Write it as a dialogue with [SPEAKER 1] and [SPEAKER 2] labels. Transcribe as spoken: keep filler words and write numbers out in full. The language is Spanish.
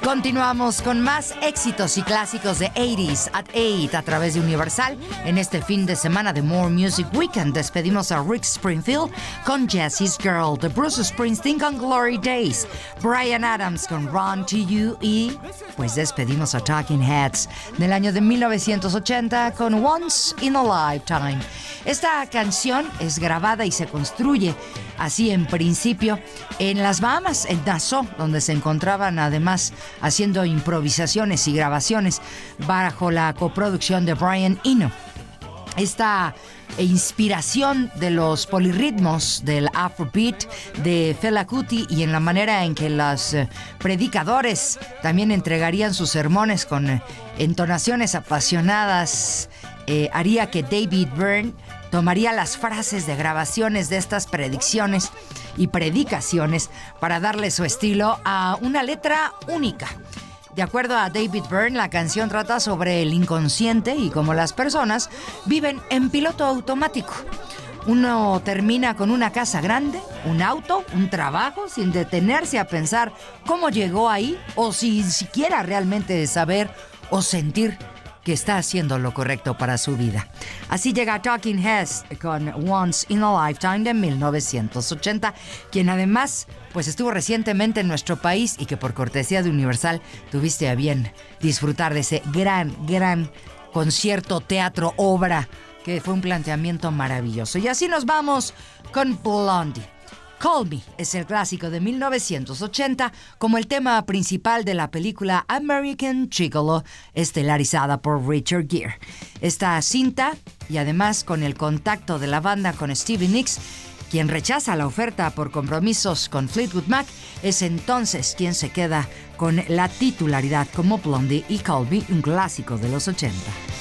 [SPEAKER 1] Continuamos con más éxitos y clásicos de ochenta at ocho a través de Universal. En este fin de semana de More Music Weekend despedimos a Rick Springfield con Jesse's Girl, de Bruce Springsteen con Glory Days, Bryan Adams con Run to You y pues despedimos a Talking Heads del año de mil novecientos ochenta con Once in a Lifetime. Esta canción es grabada y se construye así en principio en las Bahamas, en Nassau, donde se encontraban además haciendo improvisaciones y grabaciones bajo la coproducción de Brian Eno. Esta inspiración de los polirritmos del Afrobeat de Fela Kuti y en la manera en que los predicadores también entregarían sus sermones con entonaciones apasionadas eh, haría que David Byrne tomaría las frases de grabaciones de estas predicciones y predicaciones para darle su estilo a una letra única. De acuerdo a David Byrne, la canción trata sobre el inconsciente y cómo las personas viven en piloto automático. Uno termina con una casa grande, un auto, un trabajo, sin detenerse a pensar cómo llegó ahí o sin siquiera realmente saber o sentir que está haciendo lo correcto para su vida. Así llega Talking Heads con Once in a Lifetime de mil novecientos ochenta, quien además pues estuvo recientemente en nuestro país y que por cortesía de Universal tuviste a bien disfrutar de ese gran, gran concierto, teatro, obra, que fue un planteamiento maravilloso. Y así nos vamos con Blondie. Call Me es el clásico de mil novecientos ochenta como el tema principal de la película American Gigolo, estelarizada por Richard Gere. Esta cinta, y además con el contacto de la banda con Stevie Nicks, quien rechaza la oferta por compromisos con Fleetwood Mac, es entonces quien se queda con la titularidad como Blondie y Call Me, un clásico de los ochenta.